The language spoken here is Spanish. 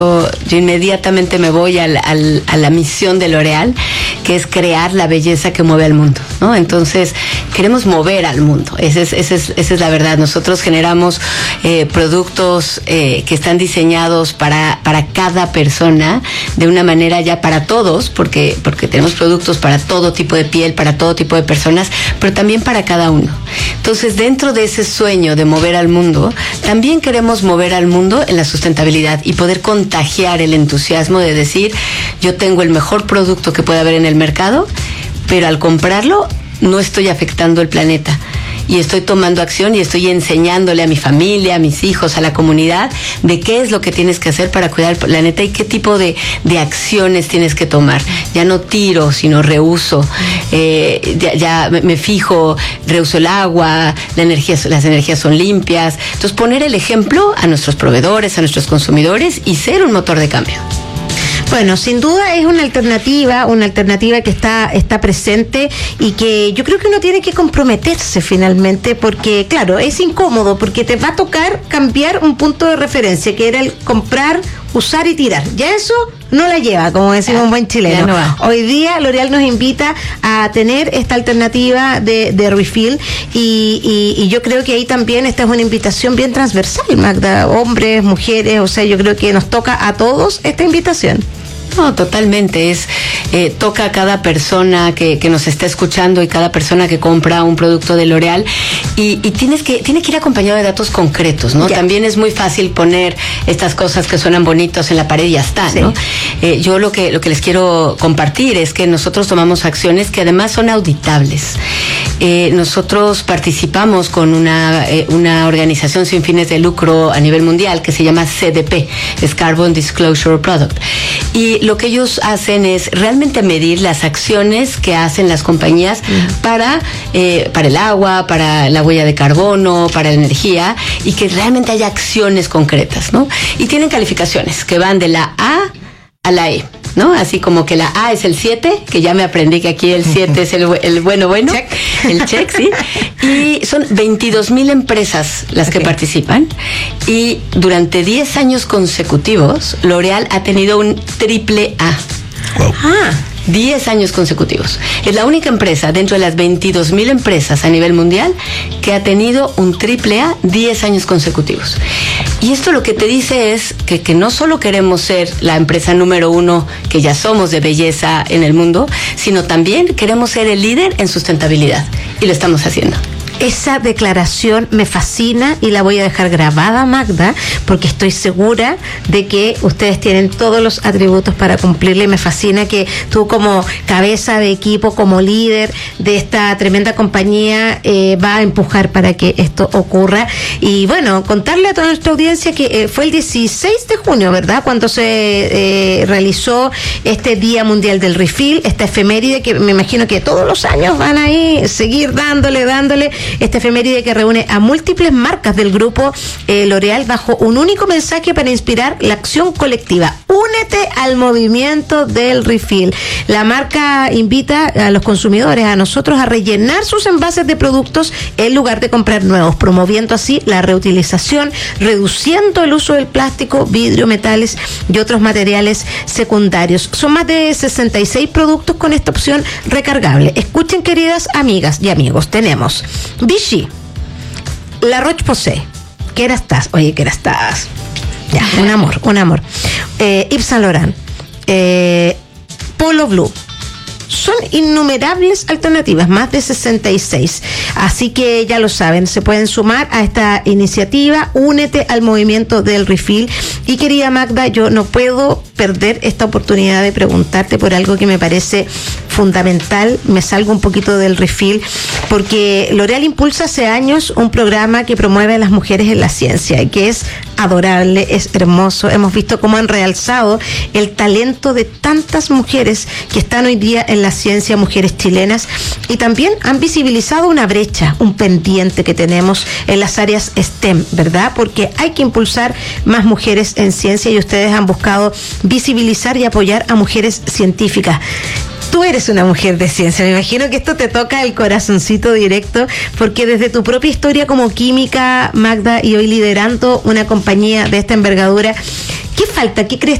Yo inmediatamente me voy a la misión de L'Oréal, que es crear la belleza que mueve al mundo, ¿no? Entonces, queremos mover al mundo. Esa es la verdad. Nosotros generamos productos que están diseñados para cada persona, de una manera ya para todos, porque tenemos productos para todo tipo de piel, para todo tipo de personas, pero también para cada uno. Entonces, dentro de ese sueño de mover al mundo, también queremos mover al mundo en la sustentabilidad y poder contagiar el entusiasmo de decir, yo tengo el mejor producto que puede haber en el mercado, pero al comprarlo no estoy afectando el planeta. Y estoy tomando acción y estoy enseñándole a mi familia, a mis hijos, a la comunidad, de qué es lo que tienes que hacer para cuidar el planeta y qué tipo de acciones tienes que tomar. Ya no tiro, sino reuso. Ya me fijo, reuso el agua, las energías son limpias. Entonces, poner el ejemplo a nuestros proveedores, a nuestros consumidores y ser un motor de cambio. Bueno, sin duda es una alternativa que está presente y que yo creo que uno tiene que comprometerse finalmente, porque claro, es incómodo, porque te va a tocar cambiar un punto de referencia, que era el comprar, usar y tirar. Ya eso no la lleva, como decimos un buen chileno. No. Hoy día L'Oréal nos invita a tener esta alternativa de refill y yo creo que ahí también esta es una invitación bien transversal, Magda, hombres, mujeres, o sea, yo creo que nos toca a todos esta invitación. No, totalmente. Toca a cada persona que nos está escuchando y cada persona que compra un producto de L'Oréal y tiene que ir acompañado de datos concretos, ¿no? Ya. También es muy fácil poner estas cosas que suenan bonitos en la pared y ya está, sí. ¿No? Yo lo que les quiero compartir es que nosotros tomamos acciones que además son auditables. Nosotros participamos con una organización sin fines de lucro a nivel mundial que se llama CDP, es Carbon Disclosure Product. Y lo que ellos hacen es realmente medir las acciones que hacen las compañías para el agua, para la huella de carbono, para la energía, y que realmente haya acciones concretas, ¿no? Y tienen calificaciones que van de la A a la E, ¿no? Así como que la A es el 7, que ya me aprendí que aquí el 7 es el bueno, check. El check, sí. Y son 22,000 empresas las que participan y durante 10 años consecutivos L'Oréal ha tenido un triple A. Wow. 10 años consecutivos. Es la única empresa dentro de las 22,000 empresas a nivel mundial que ha tenido un AAA 10 años consecutivos. Y esto lo que te dice es que no solo queremos ser la empresa número 1, que ya somos de belleza en el mundo, sino también queremos ser el líder en sustentabilidad. Y lo estamos haciendo. Esa declaración me fascina y la voy a dejar grabada, Magda, porque estoy segura de que ustedes tienen todos los atributos para cumplirla y me fascina que tú como cabeza de equipo, como líder de esta tremenda compañía, va a empujar para que esto ocurra. Y bueno, contarle a toda nuestra audiencia que fue el 16 de junio, ¿verdad?, cuando se realizó este Día Mundial del Refill, esta efeméride que me imagino que todos los años van a ir seguir dándole esta efeméride que reúne a múltiples marcas del grupo L'Oréal bajo un único mensaje para inspirar la acción colectiva. Únete al movimiento del refill. La marca invita a los consumidores, a nosotros, a rellenar sus envases de productos en lugar de comprar nuevos, promoviendo así la reutilización, reduciendo el uso del plástico, vidrio, metales y otros materiales secundarios. Son más de 66 productos con esta opción recargable. Escuchen, queridas amigas y amigos, tenemos Vichy, La Roche-Posay, Kerastase, ya, un amor, Yves Saint Laurent, Polo Blue. Son innumerables alternativas, más de 66. Así que ya lo saben, se pueden sumar a esta iniciativa. Únete al movimiento del refill. Y querida Magda, yo no puedo perder esta oportunidad de preguntarte por algo que me parece fundamental. Me salgo un poquito del refill, porque L'Oréal impulsa hace años un programa que promueve a las mujeres en la ciencia, que es adorable, es hermoso. Hemos visto cómo han realzado el talento de tantas mujeres que están hoy día en la ciencia, mujeres chilenas, y también han visibilizado una brecha, un pendiente que tenemos en las áreas STEM, ¿verdad? Porque hay que impulsar más mujeres en ciencia y ustedes han buscado visibilizar y apoyar a mujeres científicas. Tú eres una mujer de ciencia, me imagino que esto te toca el corazoncito directo, porque desde tu propia historia como química, Magda, y hoy liderando una compañía de esta envergadura, ¿Qué falta? ¿Qué crees